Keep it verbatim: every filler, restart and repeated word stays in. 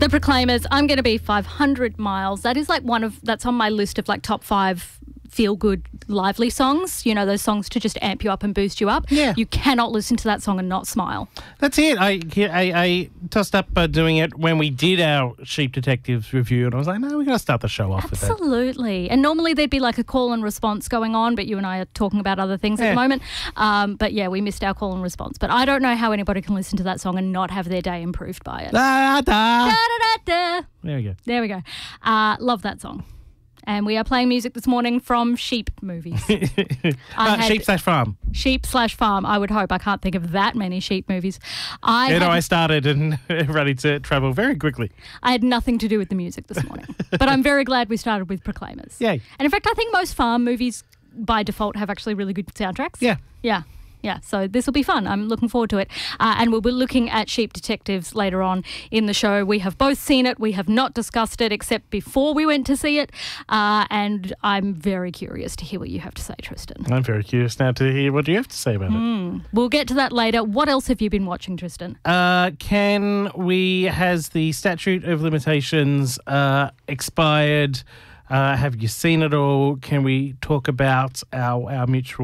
The Proclaimers, I'm Going to Be five hundred miles. That is like one of, that's on my list of like top five feel-good, lively songs. You know, those songs to just amp you up and boost you up. Yeah. You cannot listen to that song and not smile. That's it. I I, I tossed up uh, doing it when we did our Sheep Detectives review, and I was like, no, we've got to start the show off with that. Absolutely. And normally there'd be like a call and response going on, but you and I are talking about other things Yeah. at the moment. Um, but yeah, we missed our call and response. But I don't know how anybody can listen to that song and not have their day improved by it. Da, da. Da, da, da, da. There we go. There we go. Uh, love that song. And we are playing music this morning from Sheep movies. I uh, had- sheep slash farm. Sheep slash farm, I would hope. I can't think of that many sheep movies. I, You know, had, I started and ready to travel very quickly. I had nothing to do with the music this morning. But I'm very glad we started with Proclaimers. Yay. And in fact, I think most farm movies by default have actually really good soundtracks. Yeah. Yeah. Yeah, so this will be fun. I'm looking forward to it. Uh, and we'll be looking at Sheep Detectives later on in the show. We have both seen it. We have not discussed it except before we went to see it. Uh, and I'm very curious to hear what you have to say, Tristan. I'm very curious now to hear what you have to say about it. Mm. We'll get to that later. What else have you been watching, Tristan? Uh, can we, has the statute of limitations uh, expired? Uh, have you seen it all? Can we talk about our, our mutual